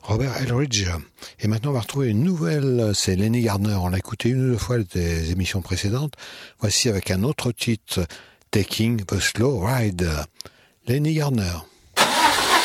Robert Eldridge. Et maintenant, on va retrouver une nouvelle, c'est Lenny Gardner. On l'a écouté une ou deux fois des émissions précédentes. Voici avec un autre titre, Taking the Slow Ride. Lenny Gardner.